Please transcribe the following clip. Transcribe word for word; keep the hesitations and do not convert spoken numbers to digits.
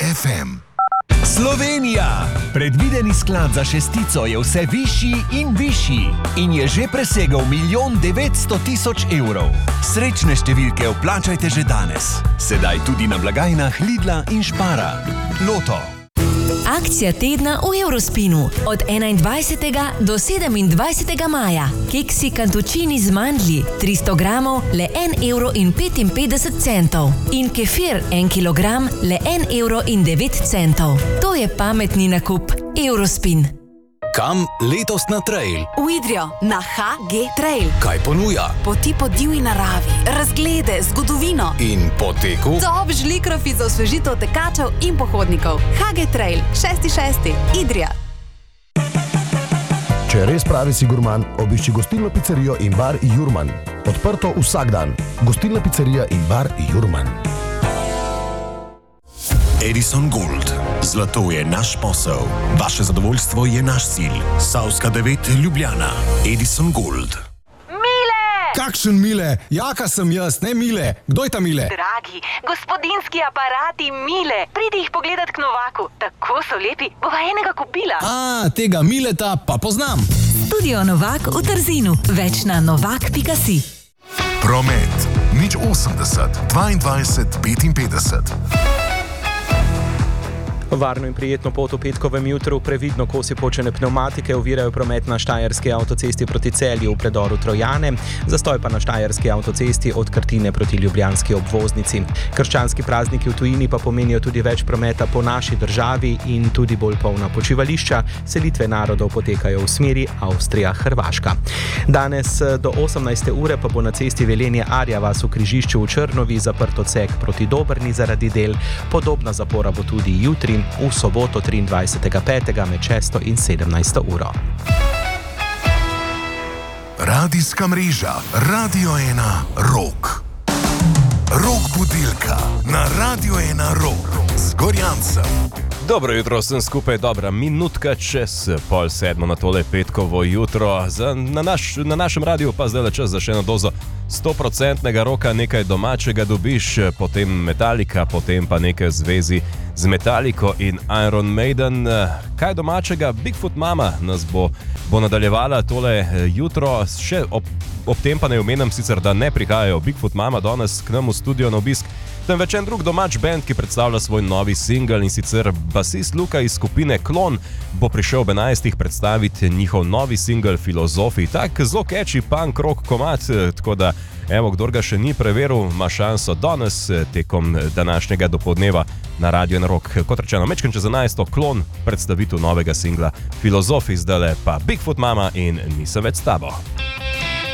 ef em. Slovenija! Predvideni sklad za šestico je vse višji in višji in je že presegel milijon devetsto tisoč evrov. Srečne številke vplačajte že danes. Sedaj tudi na blagajnah Lidla in Spara. Loto. Akcija tedna v Eurospinu od enaindvajsetega do sedemindvajsetega maja. Keksi kantučini z mandlji tristo gramov le en evro in petinpetdeset centov in kefir en kilogram le en evro in devet centov. To je pametni nakup. Eurospin. Kam letos na trail? V Idrijo, na ha ge Trail. Kaj ponuja? Poti po divji naravi, razglede, zgodovino. In po teku? Top žlikrofi za osvežitev tekačev in pohodnikov. ha ge Trail, šesti šesti, Idrija. Če res pravi si gurman, obišči gostilno pizzerijo in bar Jurman. Odprto vsak dan. Gostilna pizzerija in bar Jurman. Edison Gold. Zlato je naš posel. Vaše zadovoljstvo je naš cilj. Savska devet, Ljubljana. Edison Gold. Mile! Kakšen Mile? Jaka sem jaz, ne Mile. Kdo je ta Mile? Dragi, gospodinski aparati Mile. Pridi jih pogledat k Novaku. Tako so lepi, bova enega kupila. A, tega Mileta pa poznam. Studio Novak v Trzinu. Več na novak pika si. Promet. Nič osemdeset, dvaindvajset, petinpetdeset. Varno in prijetno pot v petkovem jutru, previdno kosi počene pnevmatike ovirajo promet na Štajerski avtocesti proti Celju v predoru Trojane, zastoj pa na Štajerski avtocesti od Krtine proti ljubljanski obvoznici. Krščanski prazniki v tujini pa pomenijo tudi več prometa po naši državi in tudi bolj polna počivališča. Selitve narodov potekajo v smeri Avstrija-Hrvaška. Danes do osemnajste ure pa bo na cesti Velenje-Arjavas v križišču v Črnovi zaprt odsek proti Dobrni zaradi del. Podobna zapora bo tudi jutri, v soboto triindvajsetega petega med šesto in sedemnajsto uro. Radijska mreža Radio ena Rok. Rok budilka na Radio ena Rok z Gorjancem. Dobro jutro, sem skupaj, dobra minutka čez pol sedmo na tole petkovo jutro. Za, na, naš, na našem radiju pa zdaj le čas za še eno dozo stoprocentnega roka, nekaj domačega dobiš, potem Metallica, potem pa nekaj zvezi z Metallico in Iron Maiden. Kaj domačega? Bigfoot Mama nas bo, bo nadaljevala tole jutro. Še ob, ob tem pa ne omenjam sicer, da ne prihajajo Bigfoot Mama danes k nam v studio na obisk, temveč en drug domač band, ki predstavlja svoj novi singel, in sicer basist Luka iz skupine Klon bo prišel ob enajstih predstaviti njihov novi singel Filozofi. Tak zelo catchy punk rock komad, tako da evo, kdor ga še ni preveril, ima šanso danes tekom današnjega dopoldneva na Radio ena Rok. Kot rečeno, mečken čez enajsto, Klon, predstavitev novega singla Filozofi, zdajle pa Bigfoot Mama in Nisem več s tabo.